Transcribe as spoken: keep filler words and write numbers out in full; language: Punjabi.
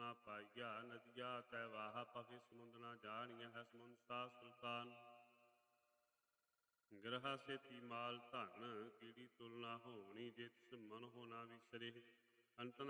ਨਾ ਪਾਈਆ। ਨਦੀਆ ਤੈ ਵਾਹ ਪਖੇ ਸਮੁੰਦ ਨਾ ਜਾਣੀਐ। ਹੈ ਸਮੁੰਦ ਸਾ ਸੁਲਤਾਨ ਗ੍ਰਹਾ ਸੇਤੀ ਮਾਲ ਧਨ। ਕੀੜੀ ਤੁਲ ਨਾ ਹੋਵਣੀ ਜੇ ਤਿਸ ਮਨਹੁ ਨਾ ਵਿਸਰੇ। ਅੰਤ